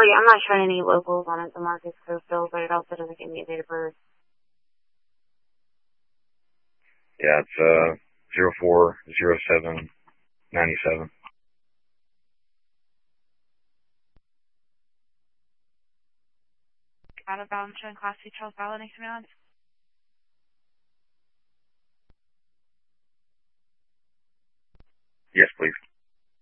Well, yeah, I'm not showing any locals on it, the Marcus Cofield, but it also doesn't give me a date of birth. Yeah, it's 04/07/97. Out of bounds showing Class C Charles Valley, anything else?